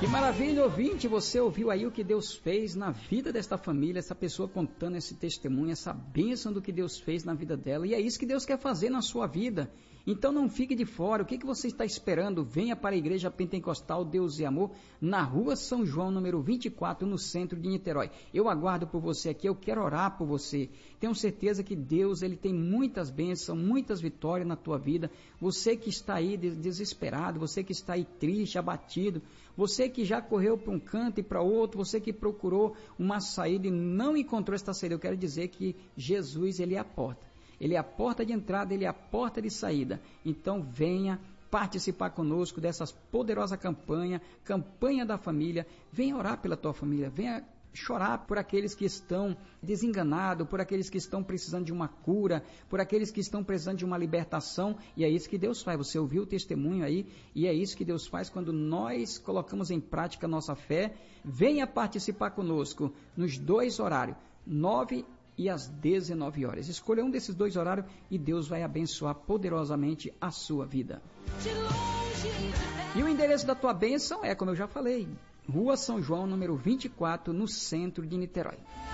Que maravilha, ouvinte, você ouviu aí o que Deus fez na vida desta família, essa pessoa contando esse testemunho, essa bênção do que Deus fez na vida dela, e é isso que Deus quer fazer na sua vida. Então não fique de fora, o que você está esperando? Venha para a Igreja Pentecostal Deus e Amor, na Rua São João, número 24, no centro de Niterói. Eu aguardo por você aqui, eu quero orar por você. Tenho certeza que Deus, Ele tem muitas bênçãos, muitas vitórias na tua vida. Você que está aí desesperado, você que está aí triste, abatido, você que já correu para um canto e para outro, você que procurou uma saída e não encontrou esta saída, eu quero dizer que Jesus, Ele é a porta. Ele é a porta de entrada, Ele é a porta de saída. Então venha participar conosco dessa poderosa campanha da família. Venha orar pela tua família, venha chorar por aqueles que estão desenganados, por aqueles que estão precisando de uma cura, por aqueles que estão precisando de uma libertação, e é isso que Deus faz. Você ouviu o testemunho aí, e é isso que Deus faz quando nós colocamos em prática a nossa fé. Venha participar conosco nos 2 horários, 9 e às 19 horas. Escolha um desses 2 horários e Deus vai abençoar poderosamente a sua vida. E o endereço da tua bênção é, como eu já falei, Rua São João, número 24, no centro de Niterói.